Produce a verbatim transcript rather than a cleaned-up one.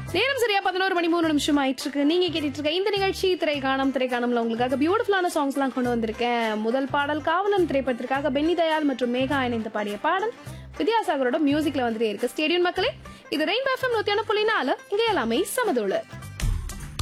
நேரம் சரியா பதினோரு மணி மூணு நிமிஷம் ஆயிட்டு இருக்கு. நீங்க கேட்டுட்டு இருக்க இந்த நிகழ்ச்சி திரைக்காணம். திரைக்காணம்ல உங்களுக்காக பியூட்டிஃபுல்லான சாங்ஸ் எல்லாம் கொண்டு வந்திருக்கேன். முதல் பாடல் காவலன் திரைப்படத்திற்காக பென்னி தயாள் மற்றும் மேகா இணைந்து பாடிய பாடல் வித்யாசாகரோட மியூசிக்ல வந்துட்டே இருக்கு. ஸ்டேடியம் மக்களே, இது ரெயின்போ எஃப்எம் நூத்தி ஒன்று புள்ளி நாலு. இங்க எல்லாமே சமதோடு.